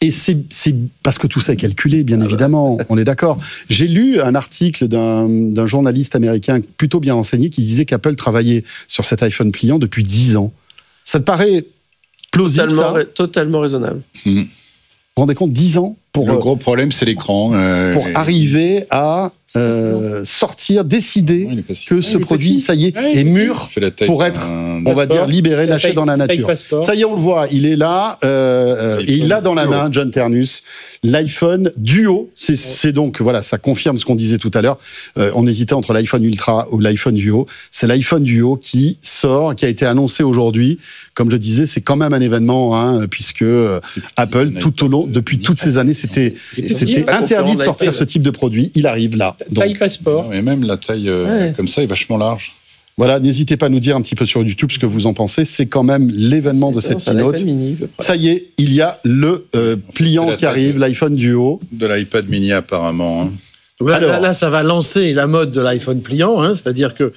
Et c'est parce que tout ça est calculé, bien évidemment, on est d'accord. J'ai lu un article d'un journaliste américain plutôt bien renseigné qui disait qu'Apple travaillait sur cet iPhone pliant depuis 10 ans. Ça te paraît plausible, Totalement raisonnable. Vous vous rendez compte, 10 ans pour... Le gros problème, c'est l'écran. Pour arriver à sortir, décider que ce produit, ça y est, est mûr pour être, on va dire, libéré, lâché dans la nature. Ça y est, on le voit, il est là, et il a dans la main, John Ternus, l'iPhone Duo. C'est donc, voilà, ça confirme ce qu'on disait tout à l'heure. On hésitait entre l'iPhone Ultra ou l'iPhone Duo. C'est l'iPhone Duo qui sort, qui a été annoncé aujourd'hui. Comme je disais, c'est quand même un événement, hein, puisque Apple, tout au long, depuis toutes ces années, c'était interdit de sortir ce type de produit. Il arrive là. Donc, taille passeport. Et même la taille comme ça est vachement large. Voilà, n'hésitez pas à nous dire un petit peu sur YouTube ce que vous en pensez. C'est quand même l'événement de cette keynote. Ça y est, il y a le pliant qui arrive, l'iPhone Duo. De l'iPad mini apparemment. Hein. Alors, là, ça va lancer la mode de l'iPhone pliant, hein, c'est-à-dire que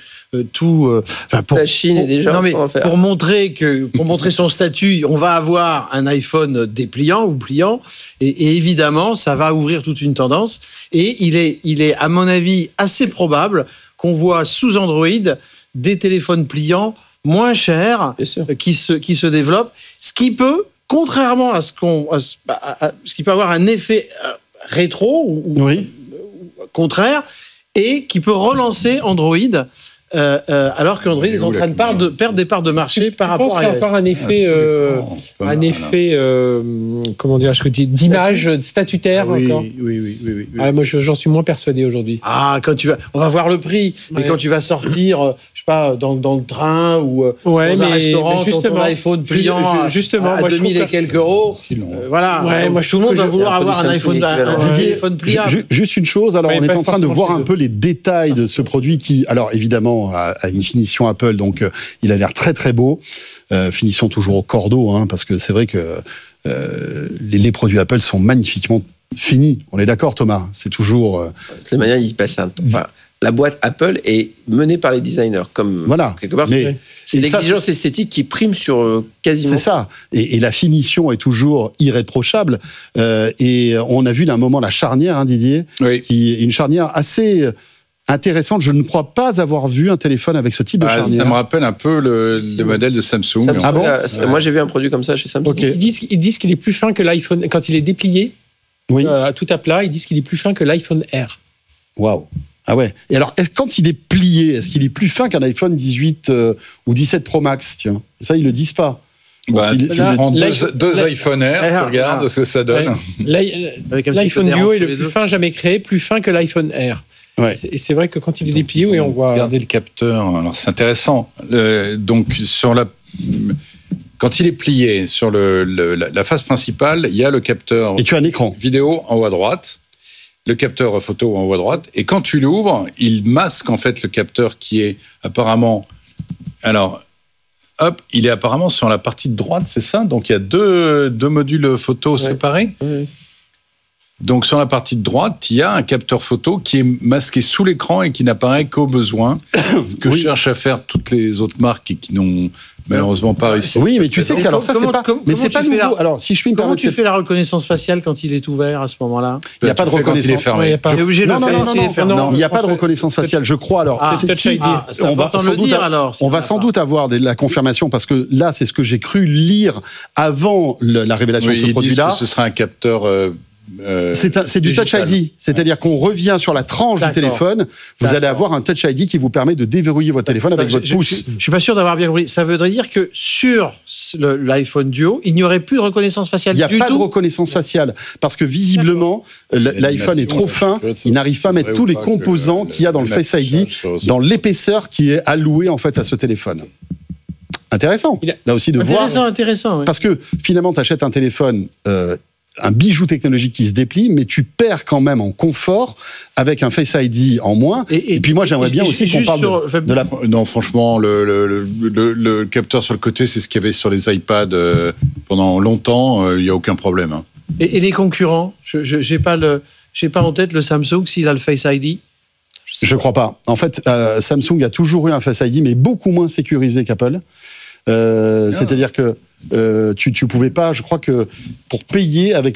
la Chine est déjà en train de faire. Pour montrer son statut, on va avoir un iPhone dépliant ou pliant, et évidemment, ça va ouvrir toute une tendance. Et il est, à mon avis, assez probable qu'on voit sous Android des téléphones pliants moins chers qui se développent, ce qui peut, contrairement à ce qui peut avoir un effet rétro ou contraire, et qui peut relancer Android, alors qu'Android est en train de perdre des parts de marché par rapport à iOS. Je pense qu'il y a encore un effet, comment dirais-je, d'image statutaire. Encore. Oui. Moi, j'en suis moins persuadé aujourd'hui. On va voir le prix, mais quand tu vas sortir, je sais pas, dans le train ou dans un restaurant, ton iPhone pliant à 2000 et quelques euros, voilà. Moi, tout le monde va vouloir avoir un téléphone pliable. Juste une chose, alors on est en train de voir un peu les détails de ce produit qui, alors évidemment, à une finition Apple, donc il a l'air très très beau. Finition toujours au cordeau, hein, parce que c'est vrai que les produits Apple sont magnifiquement finis. On est d'accord, Thomas? C'est toujours... De toute manière, il passe un temps. Enfin, la boîte Apple est menée par les designers, comme quelque part. C'est l'exigence esthétique qui prime sur quasiment. C'est ça. Et la finition est toujours irréprochable. Et on a vu d'un moment la charnière, hein, Didier, qui est une charnière assez intéressante. Je ne crois pas avoir vu un téléphone avec ce type de charnière. Ça me rappelle un peu le modèle de Samsung. Ah bon? Moi, j'ai vu un produit comme ça chez Samsung. Okay. Ils disent qu'il est plus fin que l'iPhone. Quand il est déplié, tout à plat, ils disent qu'il est plus fin que l'iPhone Air. Waouh! Ah ouais. Et alors, quand il est plié, est-ce qu'il est plus fin qu'un iPhone 18 ou 17 Pro Max? Tiens, ça, ils le disent pas. Prends deux iPhone Air, regarde ce que ça donne. L'iPhone Duo est le plus fin jamais créé, plus fin que l'iPhone Air. Ouais. Et c'est vrai que quand il est déplié, on voit... Regardez le capteur, alors c'est intéressant. Donc, quand il est plié sur la face principale, il y a le capteur... Et tu as un écran. Vidéo en haut à droite, le capteur photo en haut à droite, et quand tu l'ouvres, il masque en fait le capteur qui est apparemment... Alors, il est apparemment sur la partie de droite, c'est ça? Donc, il y a deux modules photo séparés. Oui. Donc, sur la partie de droite, il y a un capteur photo qui est masqué sous l'écran et qui n'apparaît qu'au besoin. Ce que cherchent à faire toutes les autres marques et qui n'ont malheureusement pas réussi. Oui, mais tu sais que alors ça, c'est pas... Mais c'est pas nouveau. Alors, si je puis me permettre... Comment tu fais la reconnaissance faciale quand il est ouvert à ce moment-là? Il n'y a pas de reconnaissance. Il est fermé. Obligé de le faire quand il est fermé. Non, il n'y a pas de reconnaissance faciale, je crois. Alors, on va sans doute avoir la confirmation, parce que là, c'est ce que j'ai cru lire avant la révélation de ce produit-là. Ce sera un capteur... c'est du Touch ID, c'est-à-dire qu'on revient sur la tranche du téléphone. Vous allez avoir un Touch ID qui vous permet de déverrouiller votre téléphone avec votre pouce. Je suis pas sûr d'avoir bien compris. Ça voudrait dire que sur l'iPhone Duo, il n'y aurait plus de reconnaissance faciale du tout. Il n'y a pas de reconnaissance faciale parce que visiblement l'iPhone est trop fin. Il n'arrive pas à mettre tous les composants qu'il y a dans le Face ID, dans l'épaisseur qui est allouée en fait à ce téléphone. Intéressant. Là aussi de voir. Intéressant. Oui. Parce que finalement, tu achètes un téléphone. Un bijou technologique qui se déplie, mais tu perds quand même en confort avec un Face ID en moins. Et puis moi, j'aimerais bien aussi qu'on parle de la... Non, franchement, le capteur sur le côté, c'est ce qu'il y avait sur les iPads pendant longtemps. Il n'y a aucun problème. Hein. Et les concurrents? Je n'ai pas en tête le Samsung s'il a le Face ID. Je ne crois pas. En fait, Samsung a toujours eu un Face ID, mais beaucoup moins sécurisé qu'Apple. C'est-à-dire que tu pouvais pas, je crois que pour payer avec